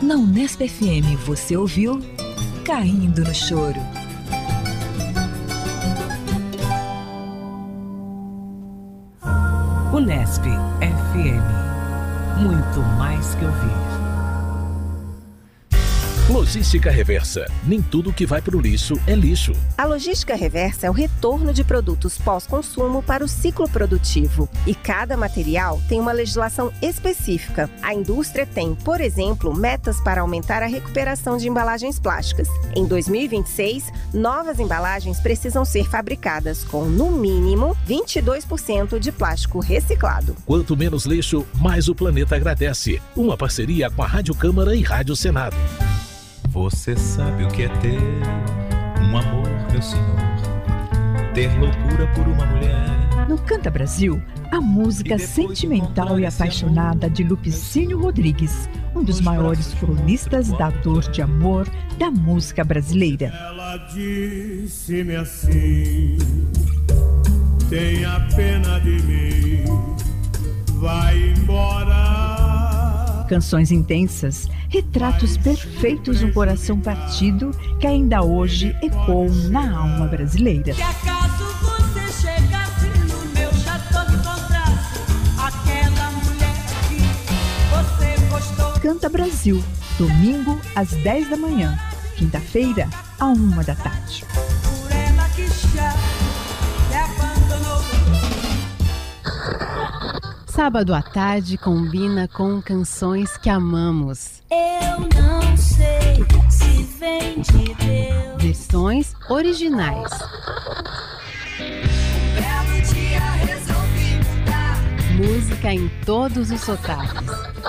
Na Unesp FM você ouviu Caindo no Choro. Unesp FM. Muito mais que ouvir. Logística reversa. Nem tudo que vai para o lixo é lixo. A logística reversa é o retorno de produtos pós-consumo para o ciclo produtivo. E cada material tem uma legislação específica. A indústria tem, por exemplo, metas para aumentar a recuperação de embalagens plásticas. Em 2026, novas embalagens precisam ser fabricadas com, no mínimo, 22% de plástico reciclado. Quanto menos lixo, mais o planeta agradece. Uma parceria com a Rádio Câmara e Rádio Senado. Você sabe o que é ter um amor, meu senhor? Ter loucura por uma mulher. No Canta Brasil, a música sentimental e apaixonada de Lupicínio Rodrigues, um dos maiores cronistas da dor de amor da música brasileira. Ela disse-me assim: tenha pena de mim, vai embora. Canções intensas, retratos perfeitos do coração partido que ainda hoje ecoam na alma brasileira. Se acaso você chegasse no meu chateau e encontrasse aquela mulher que você gostou. Canta Brasil, domingo às 10 da manhã, quinta-feira à 1 da tarde. Por ela que já me abandonou. Sábado à tarde combina com canções que amamos. Eu não sei se vem de Deus. Versões originais. Um belo dia resolvi mudar. Música em todos os sotaques.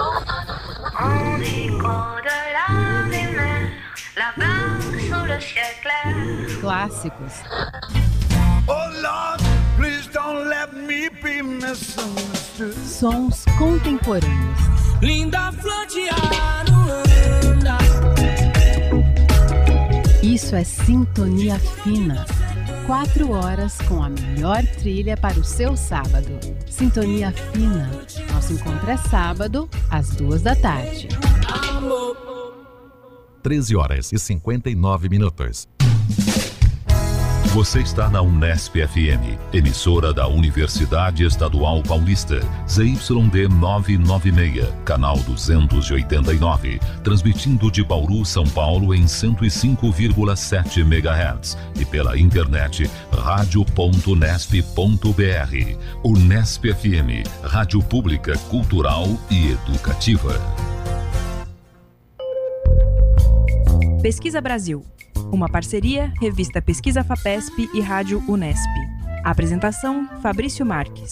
Clássicos. Oh Lord, please don't let me be misunderstood. Sons contemporâneos. Linda flor de Aruanda. Isso é Sintonia Fina. 4 horas com a melhor trilha para o seu sábado. Sintonia Fina. Nosso encontro é sábado, às 2 da tarde. 13h59. Você está na Unesp FM, emissora da Universidade Estadual Paulista, ZYD 996, canal 289, transmitindo de Bauru, São Paulo em 105,7 MHz e pela internet radio.unesp.br. Unesp FM, rádio pública, cultural e educativa. Pesquisa Brasil. Uma parceria, revista Pesquisa FAPESP e Rádio Unesp. Apresentação, Fabrício Marques.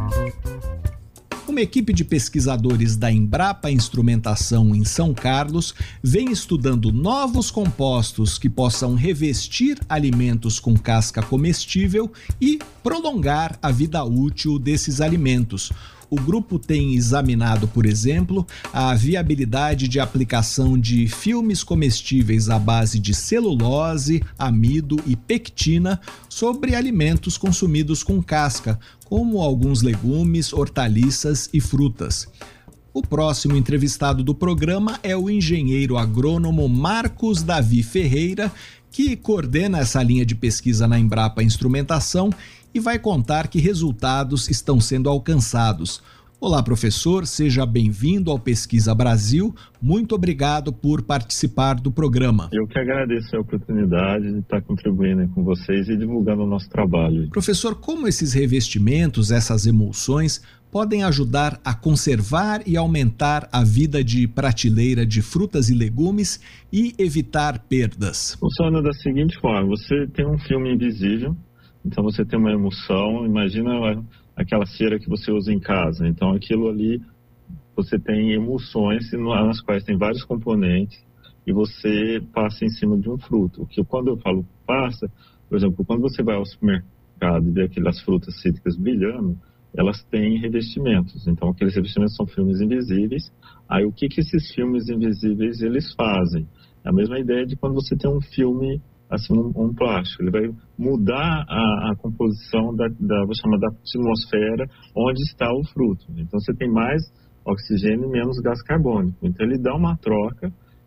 Uma equipe de pesquisadores da Embrapa Instrumentação em São Carlos vem estudando novos compostos que possam revestir alimentos com casca comestível e prolongar a vida útil desses alimentos. O grupo tem examinado, por exemplo, a viabilidade de aplicação de filmes comestíveis à base de celulose, amido e pectina sobre alimentos consumidos com casca, como alguns legumes, hortaliças e frutas. O próximo entrevistado do programa é o engenheiro agrônomo Marcos Davi Ferreira, que coordena essa linha de pesquisa na Embrapa Instrumentação e vai contar que resultados estão sendo alcançados. Olá, professor, seja bem-vindo ao Pesquisa Brasil. Muito obrigado por participar do programa. Eu que agradeço a oportunidade de estar contribuindo com vocês e divulgando o nosso trabalho. Professor, como esses revestimentos, essas emulsões, podem ajudar a conservar e aumentar a vida de prateleira de frutas e legumes e evitar perdas? Funciona da seguinte forma: você tem um filme invisível, então você tem uma emulsão, imagina aquela cera que você usa em casa. Então aquilo ali, você tem emulsões nas quais tem vários componentes e você passa em cima de um fruto. Que quando eu falo passa, por exemplo, quando você vai ao supermercado e vê aquelas frutas cítricas brilhando, elas têm revestimentos. Então aqueles revestimentos são filmes invisíveis. Aí o que esses filmes invisíveis eles fazem? É a mesma ideia de quando você tem um filme, assim, um plástico. Ele vai mudar a composição vou chamar da atmosfera onde está o fruto. Então você tem mais oxigênio e menos gás carbônico. Então ele dá uma troca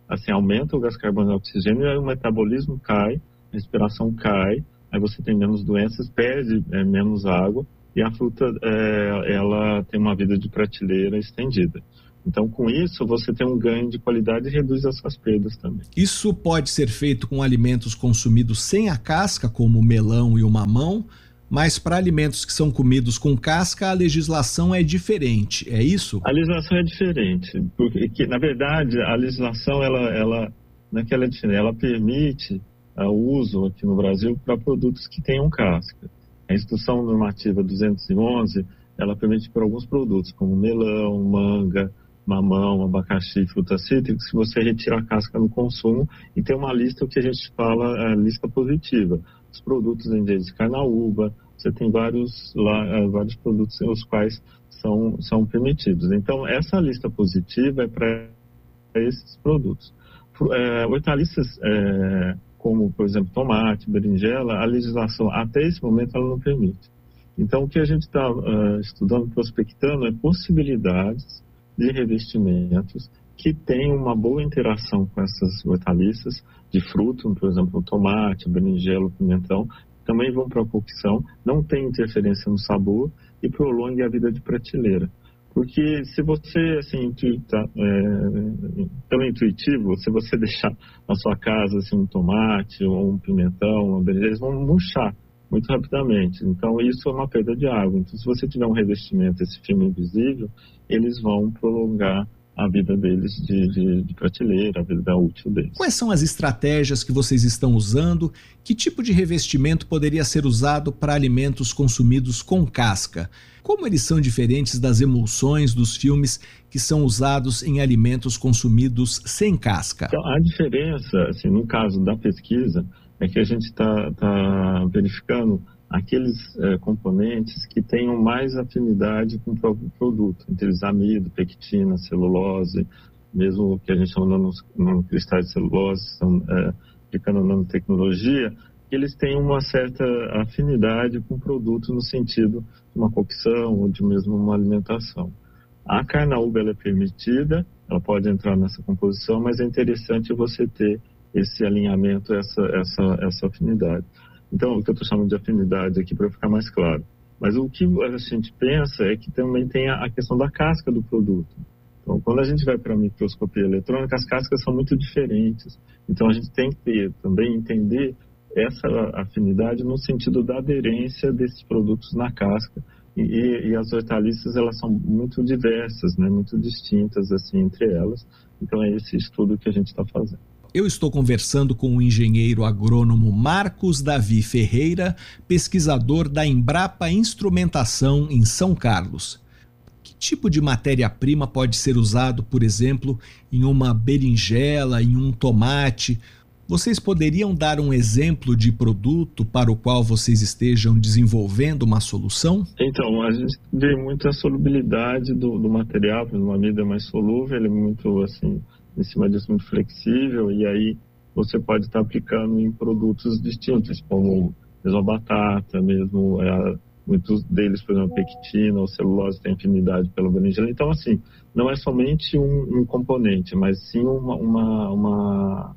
assim, aumenta o gás carbônico e o oxigênio, e aí o metabolismo cai, a respiração cai, aí você tem menos doenças, perde menos água, e a fruta ela tem uma vida de prateleira estendida. Então, com isso, você tem um ganho de qualidade e reduz as suas perdas também. Isso pode ser feito com alimentos consumidos sem a casca, como o melão e o mamão, mas para alimentos que são comidos com casca, a legislação é diferente, é isso? A legislação é diferente, porque, na verdade, a legislação, ela não é que ela é diferente, ela permite o uso aqui no Brasil para produtos que tenham casca. A Instrução Normativa 211, ela permite para alguns produtos, como melão, manga, mamão, abacaxi, frutas cítricas, se você retira a casca no consumo, e tem uma lista, o que a gente fala, a lista positiva. Os produtos em vez de carnaúba, você tem vários produtos os quais são permitidos. Então, essa lista positiva é para esses produtos. Hortaliças como, por exemplo, tomate, berinjela, a legislação até esse momento ela não permite. Então, o que a gente está estudando, prospectando, é possibilidades de revestimentos que tenham uma boa interação com essas hortaliças de fruto, por exemplo, o tomate, a berinjela, o pimentão, também vão para a cocção, não tem interferência no sabor e prolongue a vida de prateleira. Porque se você, assim, pelo intuitivo, se você deixar na sua casa assim, um tomate ou um pimentão, uma berinjela, eles vão murchar muito rapidamente. Então, isso é uma perda de água. Então, se você tiver um revestimento, esse filme invisível, eles vão prolongar a vida deles de prateleira, a vida útil deles. Quais são as estratégias que vocês estão usando? Que tipo de revestimento poderia ser usado para alimentos consumidos com casca? Como eles são diferentes das emulsões dos filmes que são usados em alimentos consumidos sem casca? Então, a diferença, assim, no caso da pesquisa, é que a gente está verificando aqueles componentes que tenham mais afinidade com o próprio produto, entre eles amido, pectina, celulose, mesmo o que a gente chama de nanocristais de celulose, aplicando nanotecnologia, eles têm uma certa afinidade com o produto no sentido de uma cocção ou de mesmo uma alimentação. A carnaúba ela é permitida, ela pode entrar nessa composição, mas é interessante você ter esse alinhamento, essa afinidade. Então, o que eu estou chamando de afinidade aqui para ficar mais claro. Mas o que a gente pensa é que também tem a questão da casca do produto. Então, quando a gente vai para a microscopia eletrônica, as cascas são muito diferentes. Então, a gente tem que também entender essa afinidade no sentido da aderência desses produtos na casca. E as hortaliças, elas são muito diversas, né? Muito distintas assim, entre elas. Então, é esse estudo que a gente está fazendo. Eu estou conversando com o engenheiro agrônomo Marcos Davi Ferreira, pesquisador da Embrapa Instrumentação em São Carlos. Que tipo de matéria-prima pode ser usado, por exemplo, em uma berinjela, em um tomate? Vocês poderiam dar um exemplo de produto para o qual vocês estejam desenvolvendo uma solução? Então, a gente vê muito a solubilidade do material, porque o amido é mais solúvel, ele é muito, assim, em cima disso, muito flexível, e aí você pode estar aplicando em produtos distintos, como mesmo a batata, mesmo muitos deles, por exemplo, pectina ou celulose tem afinidade pela berinjela. Então, assim, não é somente um componente, mas sim uma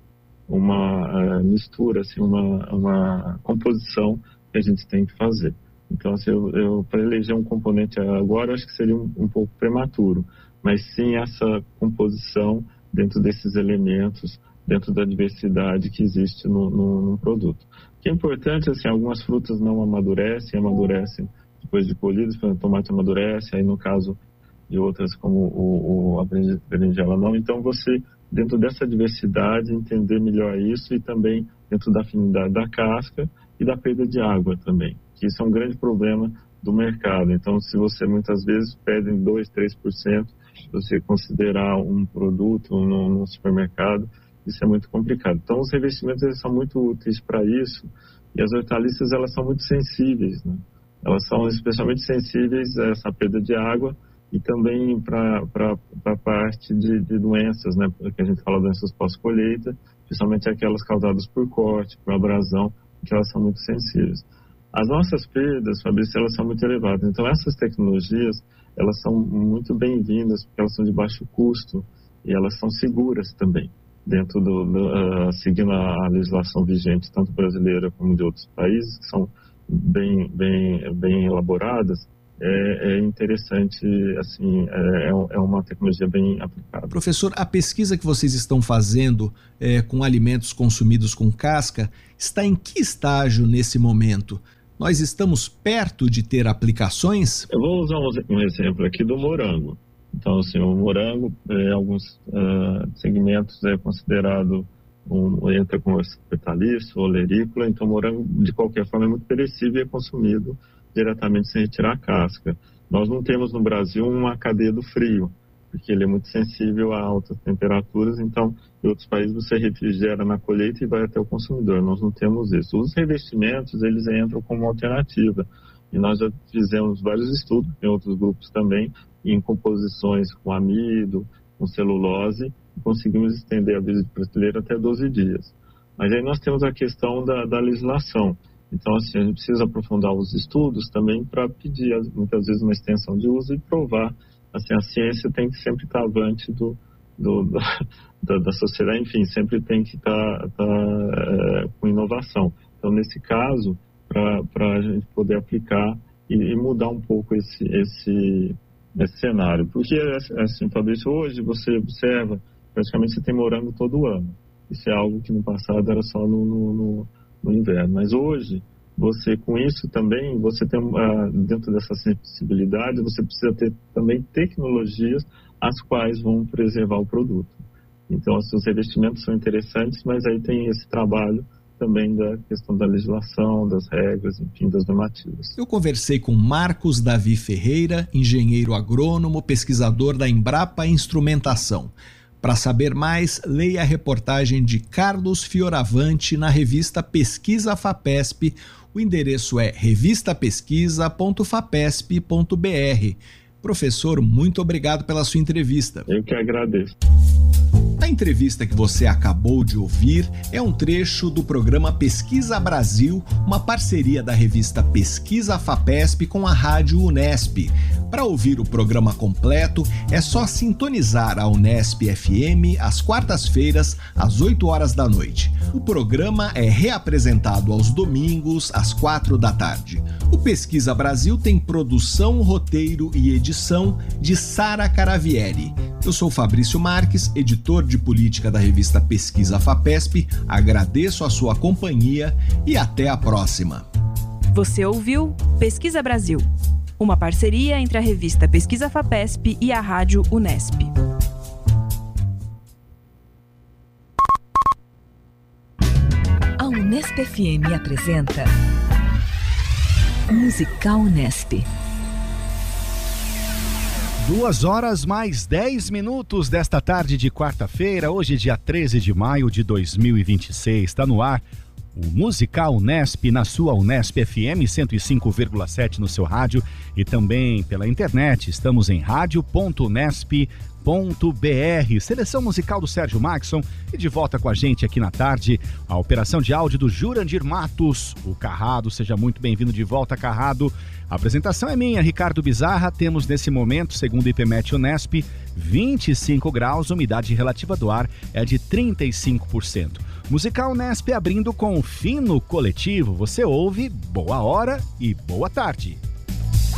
mistura, assim, uma composição que a gente tem que fazer. Então, assim, eu para eleger um componente agora, eu acho que seria um pouco prematuro, mas sim essa composição dentro desses elementos, dentro da diversidade que existe no produto. O que é importante, assim, algumas frutas não amadurecem depois de colhidas, por exemplo, o tomate amadurece, aí no caso de outras como a berinjela não. Então, você, dentro dessa diversidade, entender melhor isso e também dentro da afinidade da casca e da perda de água também, que isso é um grande problema do mercado. Então, se você muitas vezes perde 2%, 3%, você considerar um produto no supermercado, isso é muito complicado. Então, os revestimentos eles são muito úteis para isso, e as hortaliças elas são muito sensíveis, né? Elas são especialmente sensíveis a essa perda de água e também para a parte de doenças, né? Porque a gente fala doenças pós-colheita, principalmente aquelas causadas por corte, por abrasão, que elas são muito sensíveis. As nossas perdas, Fabrício, elas são muito elevadas. Então, essas tecnologias, elas são muito bem-vindas, porque elas são de baixo custo e elas são seguras também. dentro seguindo a legislação vigente, tanto brasileira como de outros países, que são bem elaboradas, é interessante, assim, é uma tecnologia bem aplicada. Professor, a pesquisa que vocês estão fazendo com alimentos consumidos com casca está em que estágio nesse momento? Nós estamos perto de ter aplicações? Eu vou usar um exemplo aqui do morango. Então, assim, o morango, em alguns segmentos, é considerado entra como hortaliça ou olerícola. Então, o morango, de qualquer forma, é muito perecível e é consumido diretamente sem retirar a casca. Nós não temos no Brasil uma cadeia do frio, porque ele é muito sensível a altas temperaturas. Então, em outros países, você refrigera na colheita e vai até o consumidor. Nós não temos isso. Os revestimentos, eles entram como alternativa. E nós já fizemos vários estudos, em outros grupos também, em composições com amido, com celulose, e conseguimos estender a vida de prateleira até 12 dias. Mas aí nós temos a questão da legislação. Então, assim, a gente precisa aprofundar os estudos também para pedir, muitas vezes, uma extensão de uso e provar. Assim, a ciência tem que sempre estar avante da sociedade, enfim, sempre tem que estar com inovação. Então, nesse caso, para a gente poder aplicar e mudar um pouco esse cenário. Porque, assim, Fabrício, hoje você observa, praticamente você tem morango todo ano. Isso é algo que no passado era só no inverno. Mas hoje, você com isso também, você tem, dentro dessa sensibilidade, você precisa ter também tecnologias as quais vão preservar o produto. Então, assim, os revestimentos são interessantes, mas aí tem esse trabalho também da questão da legislação, das regras, enfim, das normativas. Eu conversei com Marcos Davi Ferreira, engenheiro agrônomo, pesquisador da Embrapa Instrumentação. Para saber mais, leia a reportagem de Carlos Fioravante na revista Pesquisa FAPESP. O endereço é revistapesquisa.fapesp.br. Professor, muito obrigado pela sua entrevista. Eu que agradeço. A entrevista que você acabou de ouvir é um trecho do programa Pesquisa Brasil, uma parceria da revista Pesquisa FAPESP com a Rádio Unesp. Para ouvir o programa completo, é só sintonizar a Unesp FM às quartas-feiras, às 8 horas da noite. O programa é reapresentado aos domingos, às 4 da tarde. O Pesquisa Brasil tem produção, roteiro e edição de Sara Caravieri. Eu sou Fabrício Marques, editor de política da revista Pesquisa FAPESP. Agradeço a sua companhia e até a próxima. Você ouviu Pesquisa Brasil, uma parceria entre a revista Pesquisa FAPESP e a Rádio Unesp. A Unesp FM apresenta Musical Unesp. 2h mais 10 desta tarde de quarta-feira, hoje dia 13 de maio de 2026. Está no ar o Musical Unesp na sua Unesp FM 105,7 no seu rádio e também pela internet. Estamos em radio.unesp.br. Seleção musical do Sérgio Maxson e de volta com a gente aqui na tarde, a operação de áudio do Jurandir Matos, o Carrado. Seja muito bem-vindo de volta, Carrado. A apresentação é minha, Ricardo Bizarra. Temos nesse momento, segundo o IPMET Unesp, 25 graus, umidade relativa do ar é de 35%. Musical Unesp abrindo com Fino Coletivo. Você ouve, boa hora e boa tarde.